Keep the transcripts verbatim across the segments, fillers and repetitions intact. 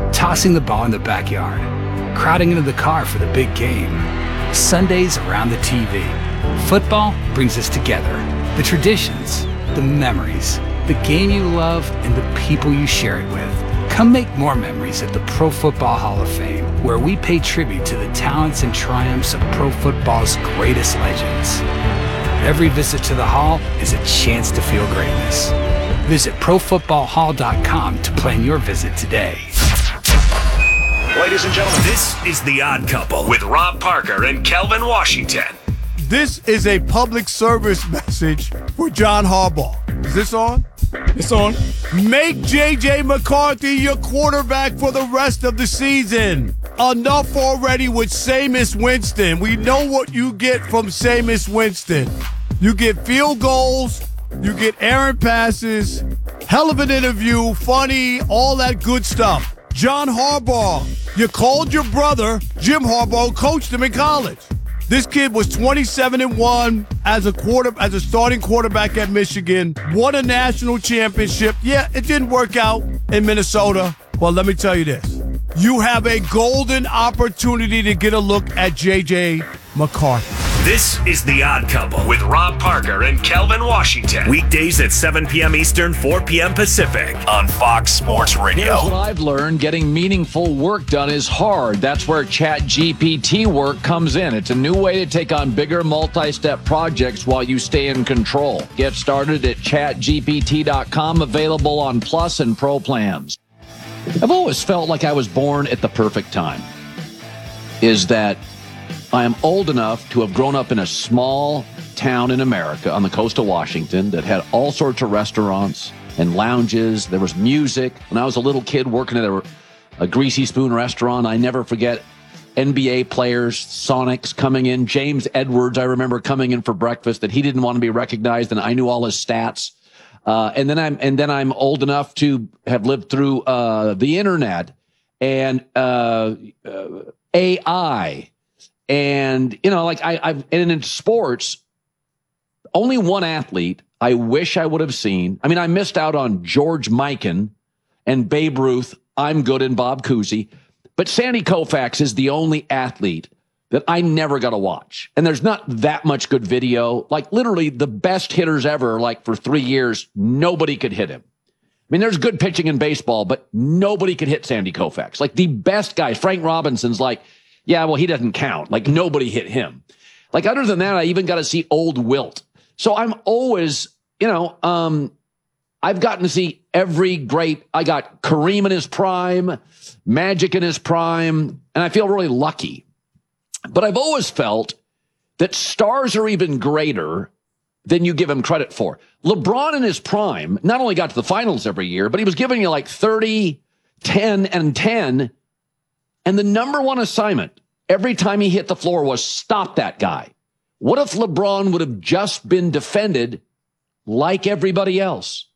tossing the ball in the backyard, crowding into the car for the big game. Sundays around the T V. Football brings us together. The traditions, the memories, the game you love, and the people you share it with. Come make more memories at the Pro Football Hall of Fame, where we pay tribute to the talents and triumphs of pro football's greatest legends. Every visit to the hall is a chance to feel greatness. Visit pro football hall dot com to plan your visit today. Ladies and gentlemen, this is The Odd Couple with Rob Parker and Kelvin Washington. This is a public service message for John Harbaugh. Is this on? It's on. Make J J. McCarthy your quarterback for the rest of the season. Enough already with Jameis Winston. We know what you get from Jameis Winston. You get field goals. You get errant passes. Hell of an interview. Funny. All that good stuff. John Harbaugh. You called your brother, Jim Harbaugh, coached him in college. This kid was twenty-seven and one as a quarter as a starting quarterback at Michigan. Won a national championship. Yeah, it didn't work out in Minnesota. But let me tell you this. You have a golden opportunity to get a look at J J. McCarthy. This is The Odd Couple with Rob Parker and Kelvin Washington. Weekdays at seven p.m. Eastern, four p.m. Pacific on Fox Sports Radio. Here's what I've learned. Getting meaningful work done is hard. That's where ChatGPT work comes in. It's a new way to take on bigger multi-step projects while you stay in control. Get started at chat G P T dot com, available on Plus and Pro plans. I've always felt like I was born at the perfect time. Is that I am old enough to have grown up in a small town in America on the coast of Washington that had all sorts of restaurants and lounges. There was music. When I was a little kid working at a, a Greasy Spoon restaurant, I never forget N B A players, Sonics coming in. James Edwards, I remember coming in for breakfast that he didn't want to be recognized, and I knew all his stats. Uh, and then I'm and then I'm old enough to have lived through uh, the internet and uh, uh, A I. And, you know, like I, I've, and in sports, only one athlete I wish I would have seen. I mean, I missed out on George Mikan and Babe Ruth. I'm good, and Bob Cousy. But Sandy Koufax is the only athlete that I never got to watch. And there's not that much good video. Like literally the best hitters ever, like for three years, nobody could hit him. I mean, there's good pitching in baseball, but nobody could hit Sandy Koufax. Like the best guys, Frank Robinson's like, yeah, well, he doesn't count. Like, nobody hit him. Like, other than that, I even got to see old Wilt. So I'm always, you know, um, I've gotten to see every great, I got Kareem in his prime, Magic in his prime, and I feel really lucky. But I've always felt that stars are even greater than you give him credit for. LeBron in his prime not only got to the finals every year, but he was giving you like thirty, ten, and ten. And the number one assignment every time he hit the floor was stop that guy. What if LeBron would have just been defended like everybody else?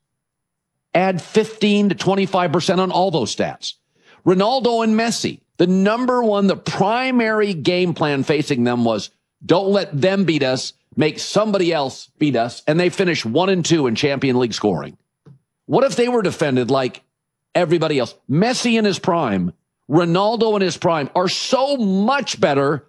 Add fifteen to twenty-five percent on all those stats. Ronaldo and Messi, the number one, the primary game plan facing them was don't let them beat us, make somebody else beat us, and they finished one and two in Champion League scoring. What if they were defended like everybody else? Messi in his prime, Ronaldo in his prime are so much better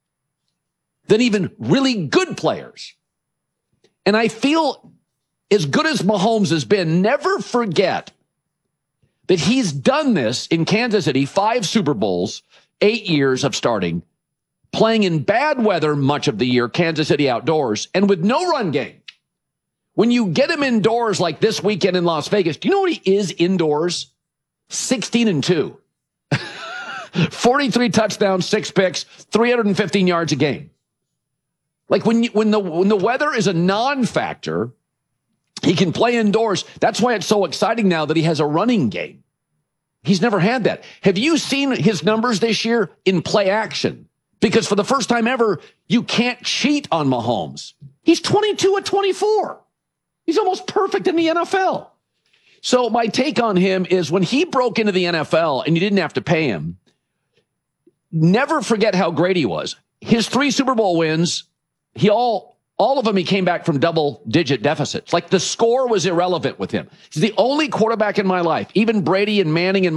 than even really good players. And I feel as good as Mahomes has been, never forget that he's done this in Kansas City, five Super Bowls, eight years of starting, playing in bad weather much of the year, Kansas City outdoors, and with no run game. When you get him indoors like this weekend in Las Vegas, do you know what he is indoors? sixteen and two. forty-three touchdowns, six picks, three hundred fifteen yards a game. Like when you, when the when the weather is a non-factor, he can play indoors. That's why it's so exciting now that he has a running game. He's never had that. Have you seen his numbers this year in play action? Because for the first time ever, you can't cheat on Mahomes. He's twenty-two at twenty-four. He's almost perfect in the N F L. So my take on him is when he broke into the N F L and you didn't have to pay him, never forget how great he was. His three Super Bowl wins, he all all of them he came back from double-digit deficits. Like the score was irrelevant with him. He's the only quarterback in my life, even Brady and Manning and